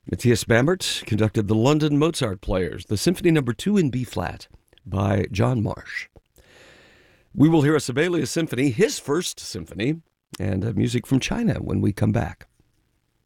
Matthias Bamert conducted the London Mozart Players, the Symphony No. 2 in B-flat by John Marsh. We will hear a Sibelius symphony, his first symphony, and music from China when we come back.